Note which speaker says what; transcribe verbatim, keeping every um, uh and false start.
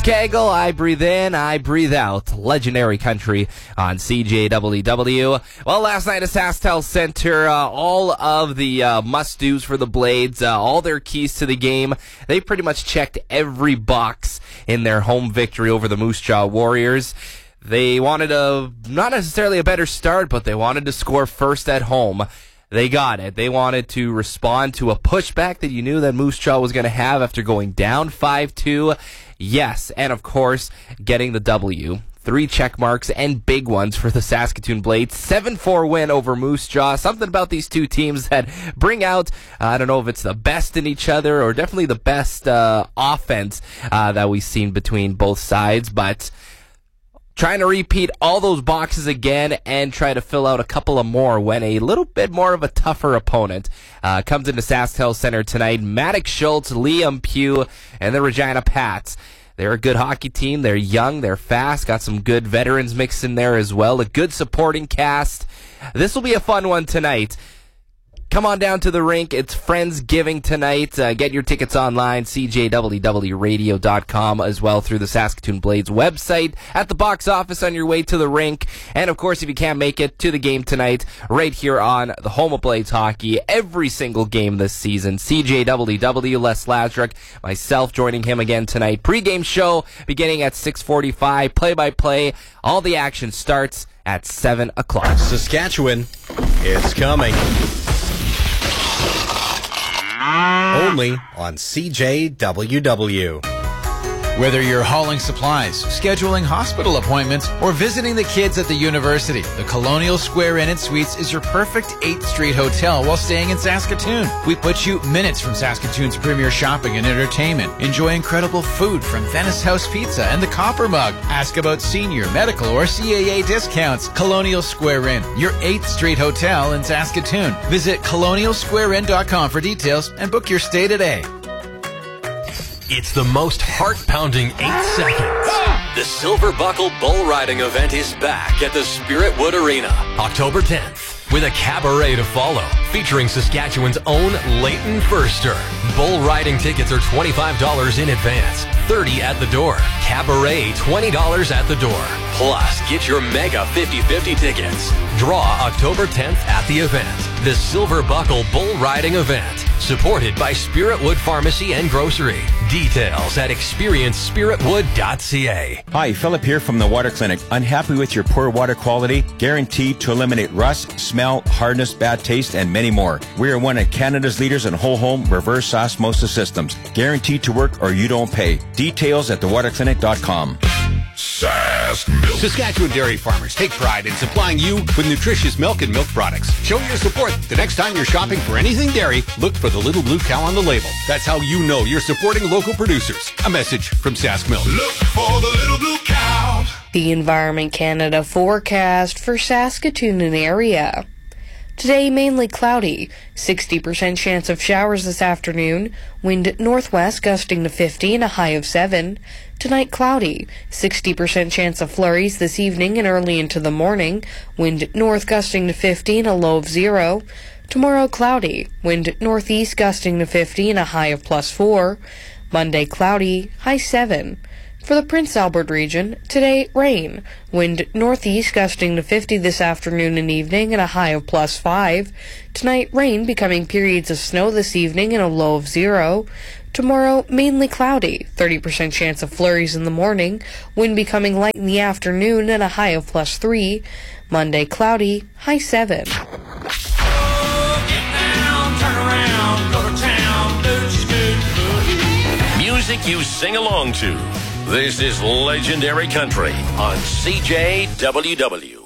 Speaker 1: Kegel, I breathe in, I breathe out. Legendary country on C J W W. Well, last night at SaskTel Center, uh, all of the uh, must-dos for the Blades, uh, all their keys to the game, they pretty much checked every box in their home victory over the Moose Jaw Warriors. They wanted a, not necessarily a better start, but they wanted to score first at home. They got it. They wanted to respond to a pushback that you knew that Moose Jaw was going to have after going down five two. Yes, and of course, getting the W. Three check marks and big ones for the Saskatoon Blades. seven four win over Moose Jaw. Something about these two teams that bring out, uh, I don't know if it's the best in each other or definitely the best uh, offense uh, that we've seen between both sides, but trying to repeat all those boxes again and try to fill out a couple of more when a little bit more of a tougher opponent uh, comes into SaskTel Center tonight. Maddox Schultz, Liam Pugh, and the Regina Pats. They're a good hockey team. They're young. They're fast. Got some good veterans mixed in there as well. A good supporting cast. This will be a fun one tonight. Come on down to the rink. It's Friendsgiving tonight. Uh, get your tickets online, C J W W radio dot com, as well through the Saskatoon Blades website, at the box office on your way to the rink. And, of course, if you can't make it to the game tonight, right here on the home of Blades hockey, every single game this season, C J W W, Les Lazaruk, myself joining him again tonight. Pre-game show beginning at six forty-five, play-by-play. All the action starts at seven o'clock.
Speaker 2: Saskatchewan, it's coming. Only on C J W W.
Speaker 3: Whether you're hauling supplies, scheduling hospital appointments, or visiting the kids at the university, the Colonial Square Inn and Suites is your perfect eighth Street hotel while staying in Saskatoon. We put you minutes from Saskatoon's premier shopping and entertainment. Enjoy incredible food from Venice House Pizza and the Copper Mug. Ask about senior, medical, or C A A discounts. Colonial Square Inn, your eighth Street hotel in Saskatoon. Visit colonial square inn dot com for details and book your stay today.
Speaker 4: It's the most heart-pounding eight seconds. The Silver Buckle Bull Riding event is back at the Spiritwood Arena, October tenth, with a cabaret to follow, featuring Saskatchewan's own Leighton Furster. Bull riding tickets are twenty-five dollars in advance, thirty dollars at the door. Cabaret, twenty dollars at the door. Plus, get your mega fifty-fifty tickets. Draw October tenth at the event. The Silver Buckle Bull Riding event, supported by Spiritwood Pharmacy and Grocery. Details at experience spiritwood dot c a.
Speaker 5: Hi, Philip here from the Water Clinic. Unhappy with your poor water quality? Guaranteed to eliminate rust, smell, hardness, bad taste, and many more. We are one of Canada's leaders in whole home reverse osmosis systems. Guaranteed to work or you don't pay. Details at the water clinic dot com.
Speaker 6: Sask Milk. Saskatchewan dairy farmers take pride in supplying you with nutritious milk and milk products. Show your support. The next time you're shopping for anything dairy, look for the little blue cow on the label. That's how you know you're supporting local producers. A message from Sask Milk. Look for the little blue cow.
Speaker 7: The Environment Canada forecast for Saskatoon and area. Today, mainly cloudy. sixty percent chance of showers this afternoon. Wind northwest gusting to fifty and a high of seven. Tonight, cloudy. sixty percent chance of flurries this evening and early into the morning. Wind north gusting to fifty and a low of zero. Tomorrow, cloudy. Wind northeast gusting to fifty and a high of plus four. Monday, cloudy. High seven. For the Prince Albert region, today, rain. Wind northeast gusting to fifty this afternoon and evening and a high of plus five. Tonight, rain becoming periods of snow this evening and a low of zero. Tomorrow, mainly cloudy. thirty percent chance of flurries in the morning. Wind becoming light in the afternoon and a high of plus three. Monday, cloudy. High seven.
Speaker 4: Music you sing along to. This is Legendary Country on C J W W.